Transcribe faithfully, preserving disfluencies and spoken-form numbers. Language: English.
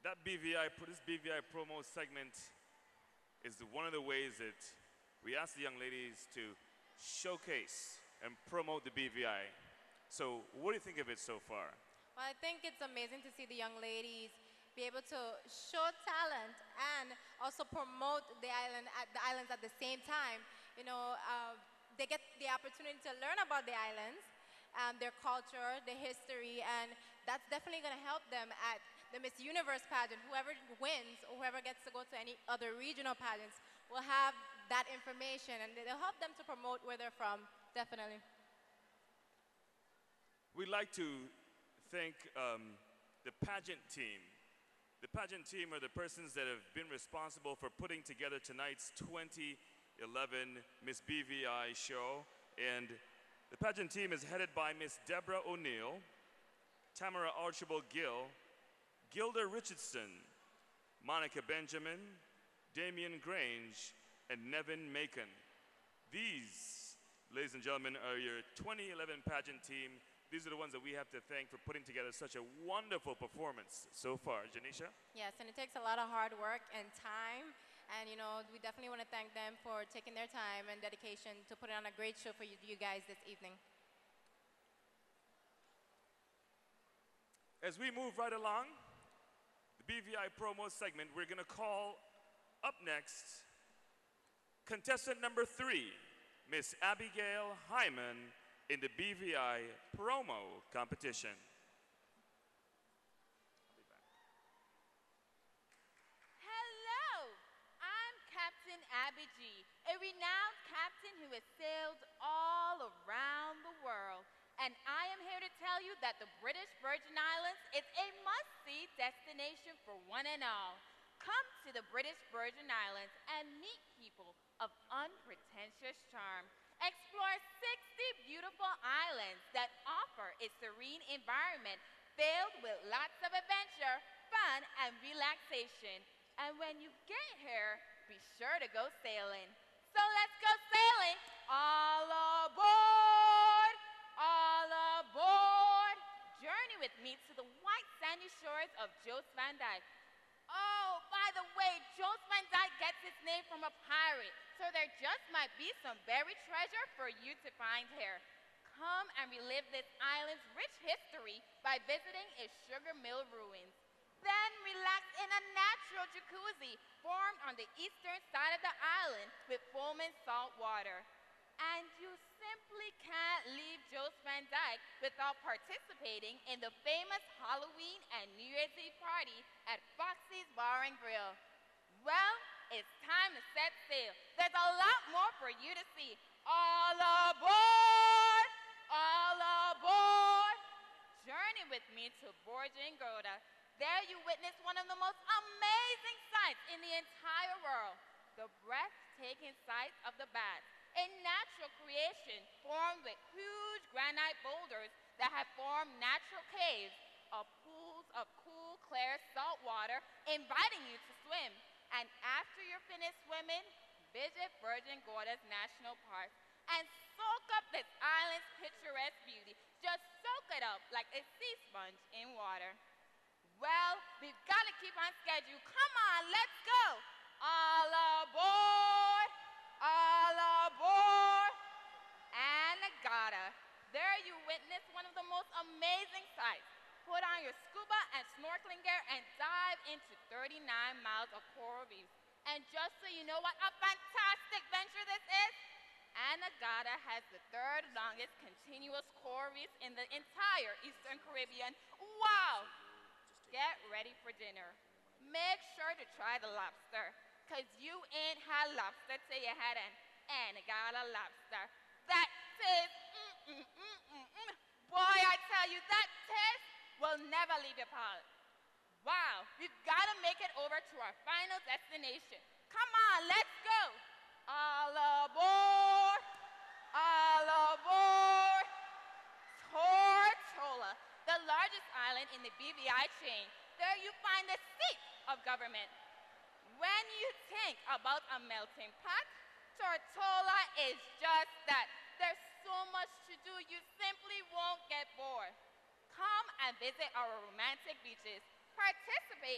that B V I, this B V I promo segment is the, one of the ways that we ask the young ladies to showcase and promote the B V I. So what do you think of it so far? Well, I think it's amazing to see the young ladies be able to show talent and also promote the island at the islands at the same time. You know, uh, they get the opportunity to learn about the islands, um, their culture, their history, and that's definitely going to help them at the Miss Universe pageant. Whoever wins or whoever gets to go to any other regional pageants will have that information, and it'll help them to promote where they're from, definitely. We'd like to thank um, the pageant team. The pageant team are the persons that have been responsible for putting together tonight's twenty eleven Miss B V I show. And the pageant team is headed by Miss Deborah O'Neill, Tamara Archibald Gill, Gilda Richardson, Monica Benjamin, Damian Grange, and Nevin Macon. These, ladies and gentlemen, are your twenty eleven pageant team. These are the ones that we have to thank for putting together such a wonderful performance so far. Janisha? Yes, and it takes a lot of hard work and time. And, you know, we definitely want to thank them for taking their time and dedication to putting on a great show for you, you guys this evening. As we move right along, the B V I promo segment, we're going to call up next contestant number three, Miss Abigail Hyman, in the B V I promo competition. Hello, I'm Captain Abby G, a renowned captain who has sailed all around the world. And I am here to tell you that the British Virgin Islands is a must-see destination for one and all. Come to the British Virgin Islands and meet people of unpretentious charm. Explore sixty beautiful islands that offer a serene environment filled with lots of adventure, fun, and relaxation. And when you get here, be sure to go sailing. So let's go sailing! All aboard! All aboard! Journey with me to the white sandy shores of Jost Van Dyke. Oh, by the way, Jost Van Dyke gets its name from a pirate, so there just might be some buried treasure for you to find here. Come and relive this island's rich history by visiting its sugar mill ruins. Then relax in a natural jacuzzi formed on the eastern side of the island with foaming salt water. And you simply can't leave Jost Van Dyke without participating in the famous Halloween and New Year's Eve party at Foxy's Bar and Grill. Well, it's time to set sail. There's a lot more for you to see. All aboard! All aboard! Journey with me to Borgengoda. There you witness one of the most amazing sights in the entire world, the breathtaking sight of the Bats, a natural creation formed with huge granite boulders that have formed natural caves of pools of cool, clear salt water inviting you to swim. And after you're finished swimming, visit Virgin Gordas National Park and soak up this island's picturesque beauty. Just soak it up like a sea sponge in water. Well, we've got to keep on schedule. Come on, let's go. All aboard, all aboard. Anegada. There you witness one of the most amazing sights. Put on your scuba and snorkeling gear and dive into thirty-nine miles of coral reefs. And just so you know what a fantastic venture this is, Anegada has the third longest continuous coral reefs in the entire Eastern Caribbean. Wow! Get ready for dinner. Make sure to try the lobster, because you ain't had lobster till you had an Anegada lobster. That tastes, mm, mm, mm, mm, mm. Boy, I tell you, that taste will never leave your palate. Wow, we've got to make it over to our final destination. Come on, let's go. All aboard, all aboard. Tortola, the largest island in the B V I chain. There you find the seat of government. When you think about a melting pot, Tortola is just that. There's so much to do, you simply won't get bored. Come and visit our romantic beaches. Participate